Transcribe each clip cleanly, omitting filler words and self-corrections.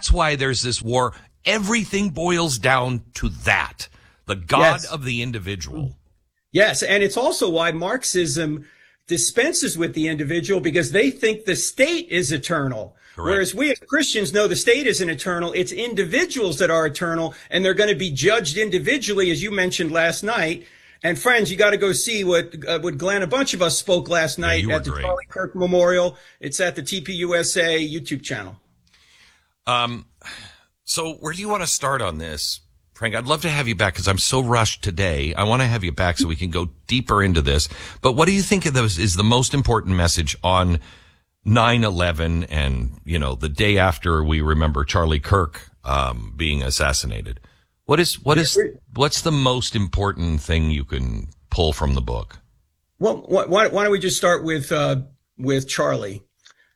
That's why there's this war. Everything boils down to that. The God of the individual. Yes, and it's also why Marxism dispenses with the individual, because they think the state is eternal. Correct. Whereas we as Christians know the state isn't eternal. It's individuals that are eternal, and they're going to be judged individually, as you mentioned last night. And friends, you got to go see what Glenn, a bunch of us spoke last night at the Charlie Kirk Memorial. It's at the TPUSA YouTube channel. So where do you want to start on this, Frank? I'd love to have you back because I'm so rushed today. I want to have you back so we can go deeper into this. But what do you think of those is the most important message on 9/11 and, you know, the day after we remember Charlie Kirk being assassinated? What's the most important thing you can pull from the book? Well, why don't we just start with Charlie?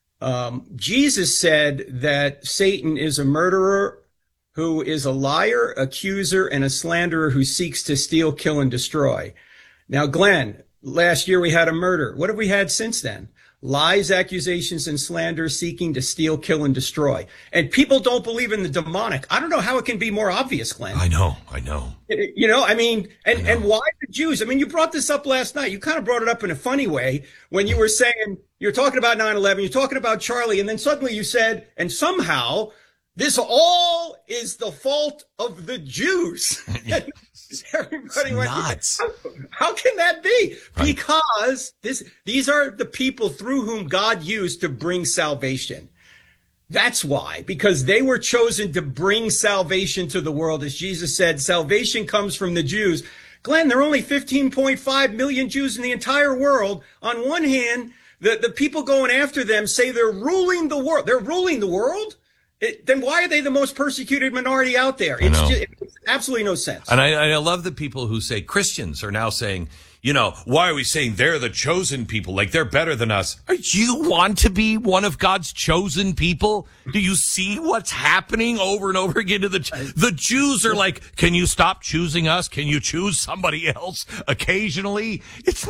Jesus said that Satan is a murderer who is a liar, accuser, and a slanderer who seeks to steal, kill, and destroy. Now, Glenn, last year we had a murder. What have we had since then? Lies, accusations, and slander seeking to steal, kill, and destroy. And people don't believe in the demonic. I don't know how it can be more obvious, Glenn. I know. You know, I mean, and why the Jews? I mean, you brought this up last night. You kind of brought it up in a funny way when you were saying, you're talking about 9/11, you're talking about Charlie, and then suddenly you said, and somehow this all is the fault of the Jews. Everybody went nuts. How can that be? Right. Because these are the people through whom God used to bring salvation. That's why, because they were chosen to bring salvation to the world. As Jesus said, salvation comes from the Jews. Glenn, there are only 15.5 million Jews in the entire world. On one hand, the people going after them say they're ruling the world. They're ruling the world? Then why are they the most persecuted minority out there? It makes absolutely no sense. And I love the people who say Christians are now saying, you know, why are we saying they're the chosen people? Like they're better than us. Do you want to be one of God's chosen people? Do you see what's happening over and over again to the Jews are like, can you stop choosing us? Can you choose somebody else occasionally? It's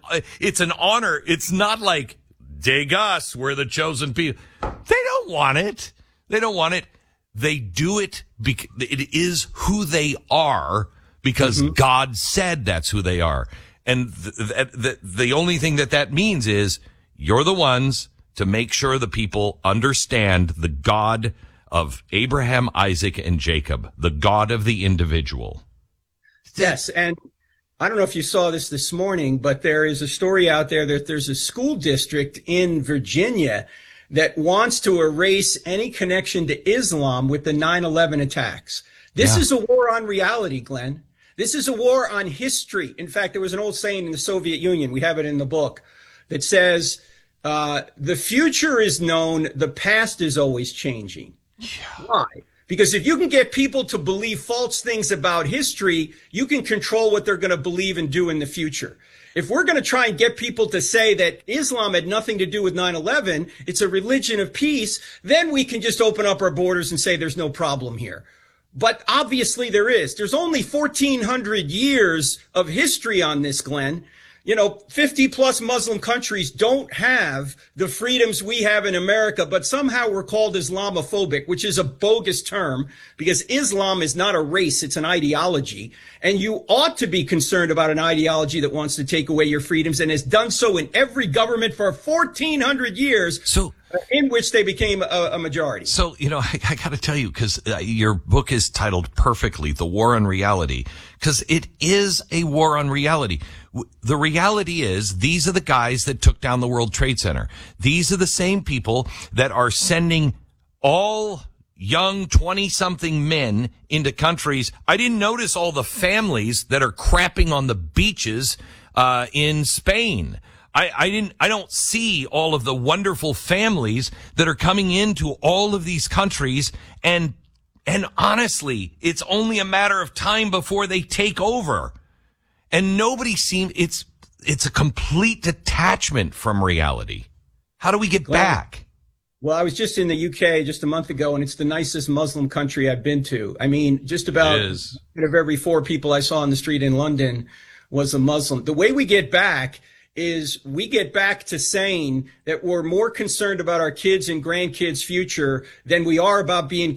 an honor. It's not like, dig us, we're the chosen people. They don't want it. They don't want it. They do it because it is who they are because God said that's who they are. And the only thing that means is you're the ones to make sure the people understand the God of Abraham, Isaac, and Jacob, the God of the individual. Yes, and I don't know if you saw this morning, but there is a story out there that there's a school district in Virginia that wants to erase any connection to Islam with the 9/11 attacks. This is a war on reality, Glenn. This is a war on history. In fact, there was an old saying in the Soviet Union, we have it in the book, that says, the future is known, the past is always changing. Yeah. Why? Because if you can get people to believe false things about history, you can control what they're going to believe and do in the future. If we're going to try and get people to say that Islam had nothing to do with 9/11, it's a religion of peace, then we can just open up our borders and say there's no problem here. But obviously there is. There's only 1,400 years of history on this, Glenn. You know, 50 plus Muslim countries don't have the freedoms we have in America, but somehow we're called Islamophobic, which is a bogus term because Islam is not a race. It's an ideology. And you ought to be concerned about an ideology that wants to take away your freedoms and has done so in every government for 1,400 years. So, in which they became a majority. So, you know, I got to tell you, because your book is titled perfectly, The War on Reality, because it is a war on reality. The reality is these are the guys that took down the World Trade Center. These are the same people that are sending all young 20-something men into countries. I didn't notice all the families that are crapping on the beaches in Spain. I don't see all of the wonderful families that are coming into all of these countries, and honestly, it's only a matter of time before they take over. And nobody seems, it's a complete detachment from reality. How do we get back? Well, I was just in the UK just a month ago, and it's the nicest Muslim country I've been to. I mean, just about out of every 4 people I saw on the street in London was a Muslim. The way we get back is we get back to saying that we're more concerned about our kids' and grandkids' future than we are about being